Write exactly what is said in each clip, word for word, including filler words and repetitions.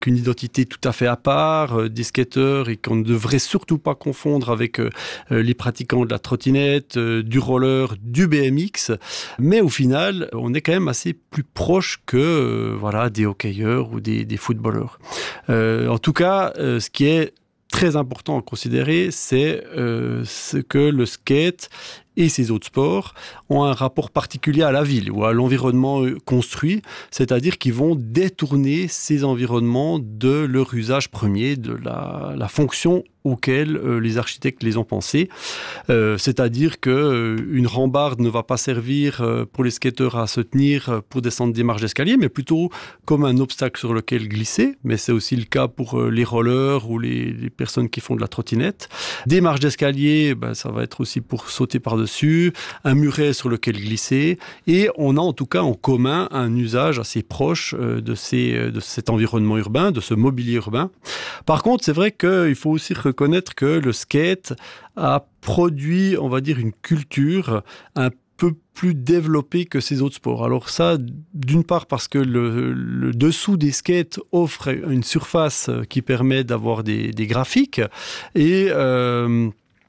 une identité tout à fait à part, euh, des skateurs, et qu'on ne devrait surtout pas confondre avec euh, les pratiquants de la trottinette, euh, du roller, du B M X. Mais au final, on est quand même assez plus proche que euh, voilà, des hockeyeurs ou des, des footballeurs. Euh, en tout cas, euh, ce qui est très important à considérer, c'est euh, ce que le skate et ces autres sports ont un rapport particulier à la ville ou à l'environnement construit, c'est-à-dire qu'ils vont détourner ces environnements de leur usage premier, de la, la fonction auquel euh, les architectes les ont pensés. Euh, c'est-à-dire qu'une euh, rambarde ne va pas servir euh, pour les skateurs à se tenir euh, pour descendre des marches d'escalier, mais plutôt comme un obstacle sur lequel glisser. Mais c'est aussi le cas pour euh, les rollers ou les, les personnes qui font de la trottinette. Des marches d'escalier, ben, ça va être aussi pour sauter par-dessus, un muret sur lequel glisser. Et on a en tout cas en commun un usage assez proche euh, de, ces, de cet environnement urbain, de ce mobilier urbain. Par contre, c'est vrai qu'il faut aussi reconnaître que le skate a produit, on va dire, une culture un peu plus développée que ces autres sports. Alors ça, d'une part parce que le, le dessous des skates offre une surface qui permet d'avoir des, des graphiques, et euh,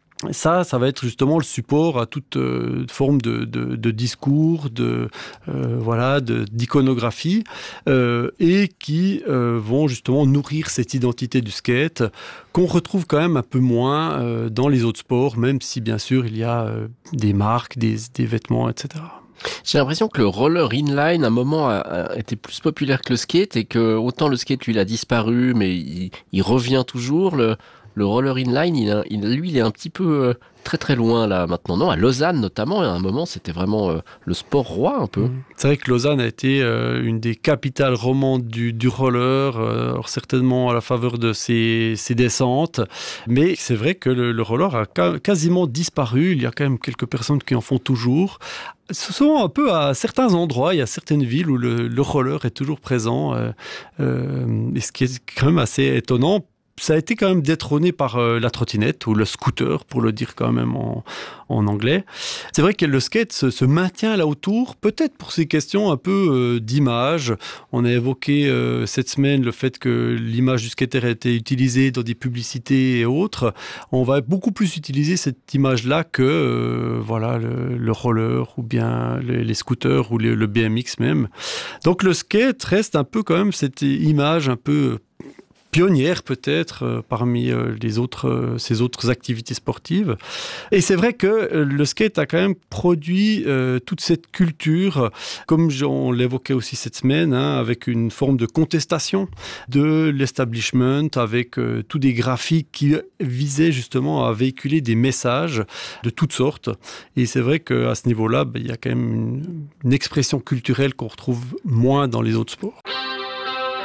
ça, ça va être justement le support à toute euh, forme de, de, de discours, de euh, voilà, de, d'iconographie, euh, et qui euh, vont justement nourrir cette identité du skate qu'on retrouve quand même un peu moins euh, dans les autres sports, même si bien sûr il y a euh, des marques, des, des vêtements, et cetera. J'ai l'impression que le roller inline, à un moment, a, a été plus populaire que le skate, et que autant le skate, lui, il a disparu, mais il, il revient toujours. Le, le roller inline, il, a, il, lui, il est un petit peu euh, très très loin là maintenant. Non, à Lausanne notamment, à un moment, c'était vraiment euh, le sport roi un peu. C'est vrai que Lausanne a été euh, une des capitales romandes du, du roller, euh, alors certainement à la faveur de ses, ses descentes, mais c'est vrai que le, le roller a ca- quasiment disparu. Il y a quand même quelques personnes qui en font toujours. Ce sont un peu à certains endroits, il y a certaines villes où le, le roller est toujours présent, euh, euh, et ce qui est quand même assez étonnant. Ça a été quand même détrôné par euh, la trottinette ou le scooter, pour le dire quand même en, en anglais. C'est vrai que le skate se, se maintient là autour, peut-être pour ces questions un peu euh, d'image. On a évoqué euh, cette semaine le fait que l'image du skater a été utilisée dans des publicités et autres. On va beaucoup plus utiliser cette image-là que euh, voilà, le, le roller ou bien les, les scooters ou le, le B M X même. Donc le skate reste un peu quand même cette image un peu pionnière peut-être euh, parmi euh, les autres, euh, ces autres activités sportives. Et c'est vrai que euh, le skate a quand même produit euh, toute cette culture, comme on l'évoquait aussi cette semaine, hein, avec une forme de contestation de l'establishment, avec euh, tous des graphiques qui visaient justement à véhiculer des messages de toutes sortes. Et c'est vrai qu'à ce niveau-là, bah, il y a quand même une, une expression culturelle qu'on retrouve moins dans les autres sports.